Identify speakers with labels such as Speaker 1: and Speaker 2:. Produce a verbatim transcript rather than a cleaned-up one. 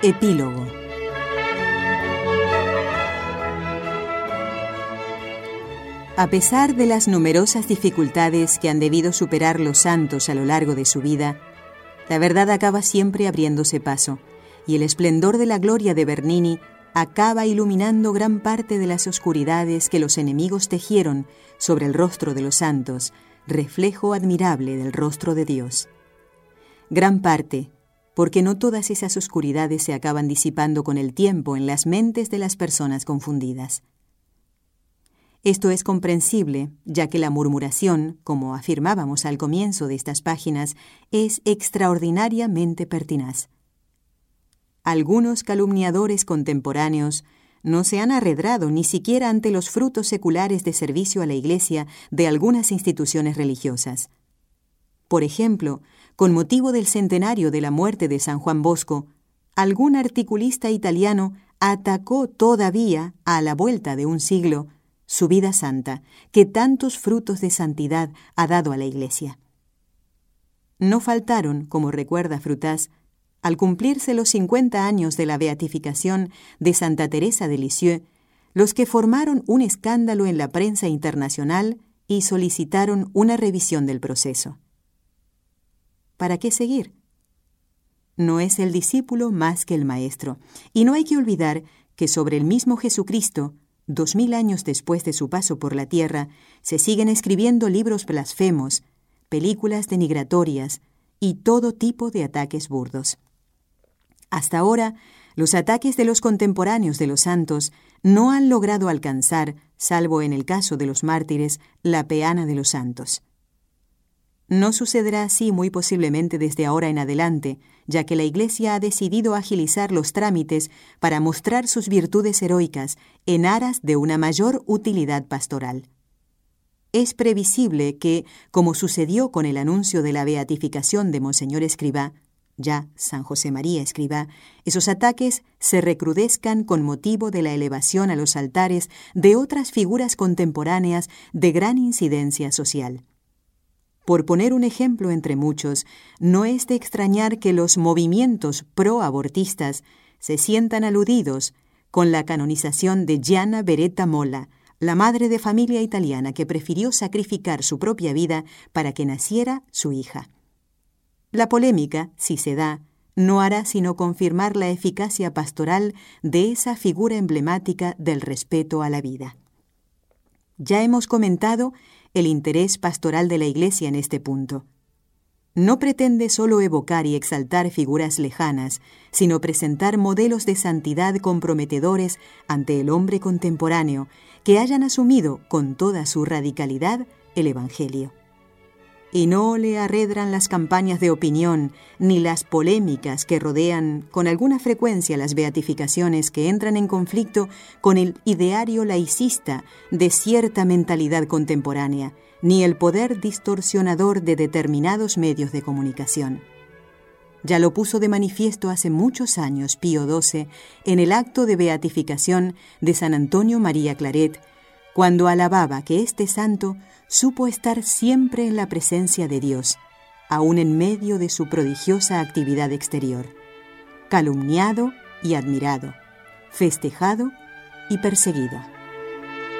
Speaker 1: Epílogo. A pesar de las numerosas dificultades que han debido superar los santos a lo largo de su vida, la verdad acaba siempre abriéndose paso, y el esplendor de la gloria de Bernini acaba iluminando gran parte de las oscuridades que los enemigos tejieron sobre el rostro de los santos, reflejo admirable del rostro de Dios. Gran parte, porque no todas esas oscuridades se acaban disipando con el tiempo en las mentes de las personas confundidas. Esto es comprensible, ya que la murmuración, como afirmábamos al comienzo de estas páginas, es extraordinariamente pertinaz. Algunos calumniadores contemporáneos no se han arredrado ni siquiera ante los frutos seculares de servicio a la Iglesia de algunas instituciones religiosas. Por ejemplo, con motivo del centenario de la muerte de San Juan Bosco, algún articulista italiano atacó todavía, a la vuelta de un siglo, su vida santa, que tantos frutos de santidad ha dado a la Iglesia. No faltaron, como recuerda Frutas, al cumplirse los cincuenta años de la beatificación de Santa Teresa de Lisieux, los que formaron un escándalo en la prensa internacional y solicitaron una revisión del proceso. ¿Para qué seguir? No es el discípulo más que el maestro, y no hay que olvidar que sobre el mismo Jesucristo, dos mil años después de su paso por la tierra, se siguen escribiendo libros blasfemos, películas denigratorias y todo tipo de ataques burdos. Hasta ahora, los ataques de los contemporáneos de los santos no han logrado alcanzar, salvo en el caso de los mártires, la peana de los santos. No sucederá así muy posiblemente desde ahora en adelante, ya que la Iglesia ha decidido agilizar los trámites para mostrar sus virtudes heroicas en aras de una mayor utilidad pastoral. Es previsible que, como sucedió con el anuncio de la beatificación de Monseñor Escrivá, ya San José María Escrivá, esos ataques se recrudezcan con motivo de la elevación a los altares de otras figuras contemporáneas de gran incidencia social. Por poner un ejemplo entre muchos, no es de extrañar que los movimientos pro-abortistas se sientan aludidos con la canonización de Gianna Beretta Molla, la madre de familia italiana que prefirió sacrificar su propia vida para que naciera su hija. La polémica, si se da, no hará sino confirmar la eficacia pastoral de esa figura emblemática del respeto a la vida. Ya hemos comentado el interés pastoral de la Iglesia en este punto. No pretende solo evocar y exaltar figuras lejanas, sino presentar modelos de santidad comprometedores ante el hombre contemporáneo que hayan asumido con toda su radicalidad el Evangelio. Y no le arredran las campañas de opinión ni las polémicas que rodean con alguna frecuencia las beatificaciones que entran en conflicto con el ideario laicista de cierta mentalidad contemporánea, ni el poder distorsionador de determinados medios de comunicación. Ya lo puso de manifiesto hace muchos años Pío doce en el acto de beatificación de San Antonio María Claret, cuando alababa que este santo supo estar siempre en la presencia de Dios, aun en medio de su prodigiosa actividad exterior, calumniado y admirado, festejado y perseguido.